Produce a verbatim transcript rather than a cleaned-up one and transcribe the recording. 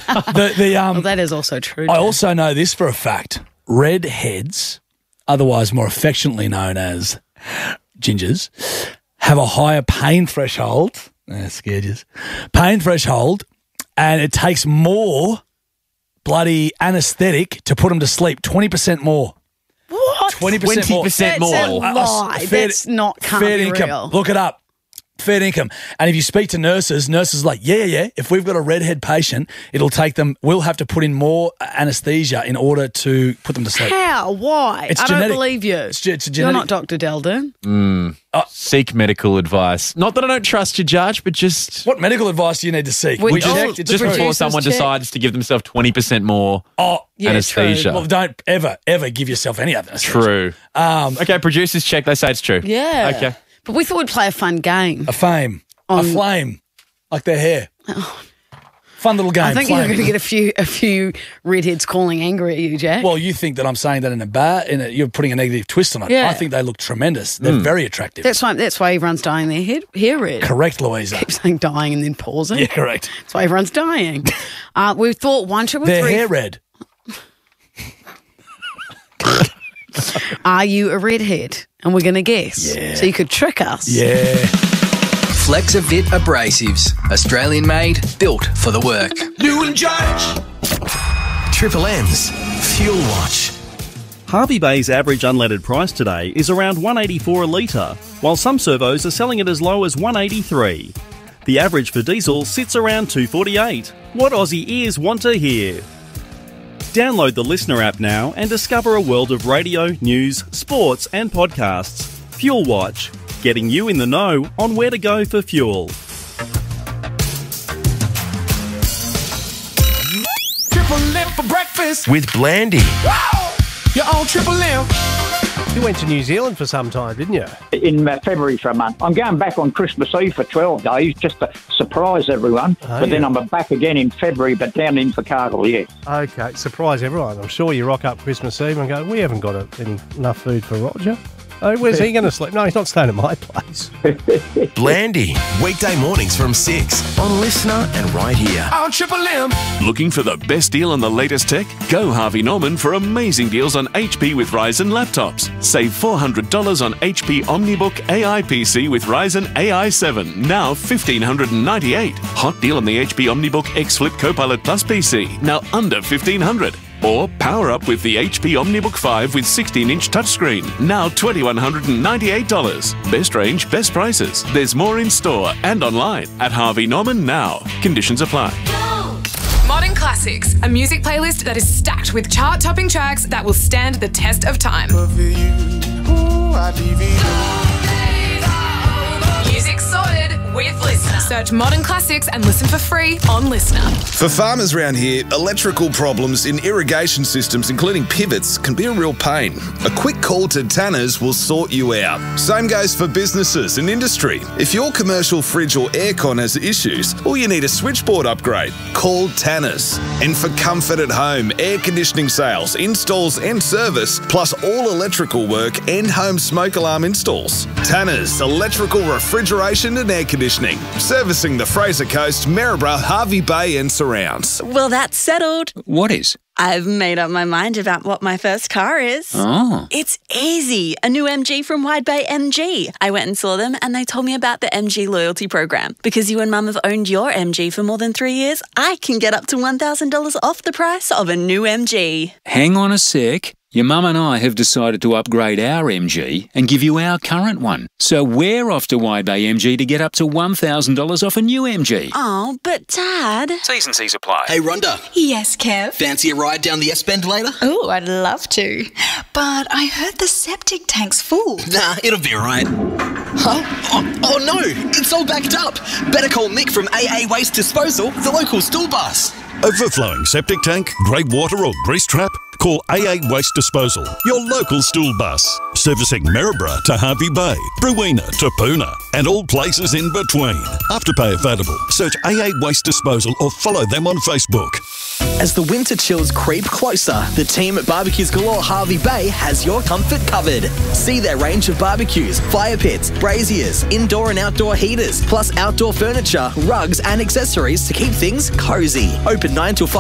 the, the, um, well, that is also true. I Joe. also know this for a fact. Redheads, otherwise more affectionately known as gingers, have a higher pain threshold. Eh, scared you. Pain threshold, and it takes more bloody anaesthetic to put them to sleep. twenty percent more. What? twenty percent more. twenty percent more. That's a lie. Fair- That's not can't fair be income. real. Look it up. Fair income. And if you speak to nurses, nurses are like, yeah, yeah, yeah. If we've got a redhead patient, it'll take them, we'll have to put in more anaesthesia in order to put them to sleep. How? Why? It's I genetic. don't believe you. It's, ge- it's a You're genetic. not Doctor Delden. Seek medical advice. Not that I don't trust you, Judge, but just What medical advice do you need to seek? We- We oh, checked. the It's just true. before producers someone check. decides to give themselves twenty percent more Oh, Yeah, anesthesia. well, don't ever, ever give yourself any other anesthesia. True. Um, Okay, producers check. They say it's true. Yeah. Okay. But we thought we'd play a fun game. a fame, a On- flame, like their hair. Fun little game. I think flame. you're going to get a few a few redheads calling angry at you, Jack. Well, you think that I'm saying that in a bar, in a, you're putting a negative twist on it. Yeah. I think they look tremendous. They're very attractive. that's why that's why everyone's dyeing their head, hair red. correct, Louisa. Keep saying dying and then pausing. Yeah, correct. That's why everyone's dying. uh, we thought one, two, or Their three. hair red. Are you a redhead? And we're going to guess. Yeah. So you could trick us. Yeah. Flexavit Abrasives. Australian made, built for the work. New and Judge. Triple M's Fuel Watch. Harvey Bay's average unleaded price today is around one eighty-four a litre, while some servos are selling it as low as one eighty-three. The average for diesel sits around two forty-eight. What Aussie ears want to hear? Download the Listener app now and discover a world of radio, news, sports and podcasts. Fuel Watch, getting you in the know on where to go for fuel. Triple M for breakfast. With Blandy. Wow. You're on Triple M. You went to New Zealand for some time, didn't you? In uh, February for a month. I'm going back on Christmas Eve for twelve days just to surprise everyone. Oh, but then yeah. I'm back again in February, but down in Invercargill, yeah. Okay, surprise everyone. I'm sure you rock up Christmas Eve and go, we haven't got a, any, enough food for Roger. Oh, where's he going to sleep? No, he's not staying at my place. Blandy. Weekday mornings from six on Listener and right here on Triple M. Looking for the best deal on the latest tech? Go Harvey Norman for amazing deals on H P with Ryzen laptops. Save four hundred dollars on H P OmniBook A I P C with Ryzen A I seven, now one thousand five hundred ninety-eight dollars. Hot deal on the H P OmniBook X Flip Copilot Plus P C, now under fifteen hundred dollars. Or power up with the H P OmniBook five with sixteen inch touchscreen, now two thousand one hundred ninety-eight dollars. Best range, best prices. There's more in store and online at Harvey Norman now. Conditions apply. Modern Classics, a music playlist that is stacked with chart-topping tracks that will stand the test of time. Music sorted with Listener. Search Modern Classics and listen for free on Listener. For farmers around here, electrical problems in irrigation systems, including pivots, can be a real pain. A quick call to Tanners will sort you out. Same goes for businesses and industry. If your commercial fridge or aircon has issues, or you need a switchboard upgrade, call Tanners. And for comfort at home, air conditioning sales, installs and service, plus all electrical work and home smoke alarm installs. Tanners, electrical refrigeration and air conditioning. Servicing the Fraser Coast, Maryborough, Harvey Bay and surrounds. Well, that's settled. What is? I've made up my mind about what my first car is. Oh. It's easy. A new M G from Wide Bay M G. I went and saw them and they told me about the M G loyalty program. Because you and Mum have owned your M G for more than three years, I can get up to one thousand dollars off the price of a new M G. Hang on a sec. Your mum and I have decided to upgrade our M G and give you our current one. So we're off to Wide Bay M G to get up to one thousand dollars off a new M G. Oh, but Dad... T's and C's apply. Hey, Rhonda. Yes, Kev? Fancy a ride down the S-Bend later? Oh, I'd love to. But I heard the septic tank's full. Nah, it'll be alright. Huh? Oh, oh no, it's all backed up. Better call Mick from A A Waste Disposal, the local stool bus. Overflowing septic tank, grey water or grease trap? Call A A Waste Disposal, your local stool bus. Servicing Maryborough to Harvey Bay, Brewina to Poona, and all places in between. Afterpay available. Search A A Waste Disposal or follow them on Facebook. As the winter chills creep closer, the team at Barbecues Galore Harvey Bay has your comfort covered. See their range of barbecues, fire pits, braziers, indoor and outdoor heaters, plus outdoor furniture, rugs and accessories to keep things cozy. Open nine till five.